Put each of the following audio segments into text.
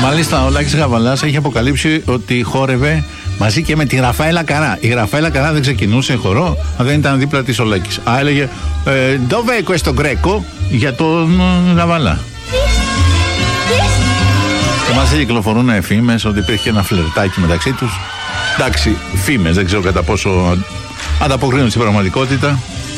Μάλιστα, ο Λάκης Γαβαλάς έχει αποκαλύψει ότι χόρευε μαζί και με τη Ραφαέλα Καρά. Η Ραφαέλα Καρά δεν ξεκινούσε χορό, αν δεν ήταν δίπλα της ο Λάκης. Έλεγε «Dove questo greco» για τον Γαβαλά. Και μας κυκλοφορούν φήμες ότι υπήρχε ένα φλερτάκι μεταξύ τους. Εντάξει, φήμες, δεν ξέρω κατά πόσο ανταποκρίνουν στην πραγματικότητα.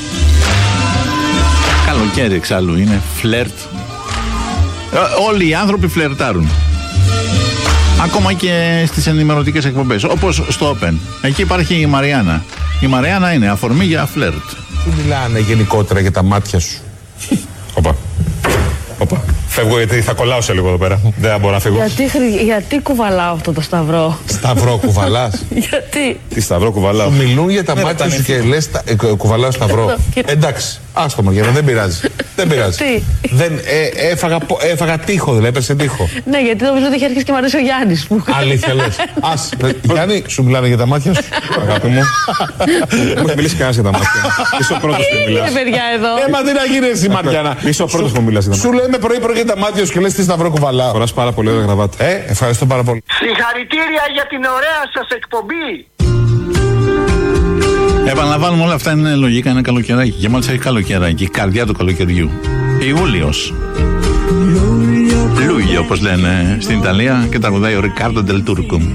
Καλοκαίρι εξάλλου είναι, φλερτ. Όλοι οι άνθρωποι φλερτάρουν. Ακόμα και στις ενημερωτικές εκπομπές, όπως στο Open. Εκεί υπάρχει η Μαριάννα. Η Μαριάννα είναι αφορμή για φλερτ. Τι μιλάνε γενικότερα για τα μάτια σου? Οπα. Φεύγω γιατί θα κολλάω σε λίγο εδώ πέρα. Δεν μπορώ να φύγω. Γιατί κουβαλάω αυτό το σταυρό? Σταυρό κουβαλάς? Γιατί? Τι σταυρό κουβαλάω? Μιλούν για τα μάτια σου και λες κουβαλάω σταυρό. Εντάξει, άστο Μαριάννα, δεν πειράζει. Δεν πειράζει. Έφαγα τείχο, δηλαδή έπεσε τείχο. Ναι, γιατί νομίζω ότι έχει αρχίσει και μου αρέσει ο Γιάννης. Αλήθεια λες? Γιάννη, σου μιλάνε για τα μάτια σου? Αγάπη μου. Μου έχει μιλήσει κανένας για τα μάτια. Είσαι ο πρώτος που μιλάς. Παιδιά εδώ. Μα τι να γίνει εσύ Μαριάννα? Είσαι ο πρώτος που μιλάς για τα μάτια. Σου λέμε πρωί-πρωί για τα μάτια σου και λες τι σταυρό κουβαλάω. Φοράς πάρα πολύ ωραία γραβάτα. Ευχαριστώ πάρα πολύ. Συγχαρητήρια για την ωραία σας εκπομπή. Επαναλαμβάνουμε, όλα αυτά είναι λογικά, είναι καλοκαιράκι. Και μόλις έχει καλοκαιράκι, η καρδιά του καλοκαιριού. Ιούλιος. Λούγιο, όπως λένε στην Ιταλία, και τραγουδάει ο Ρικάρντο Ντελ Τούρκο.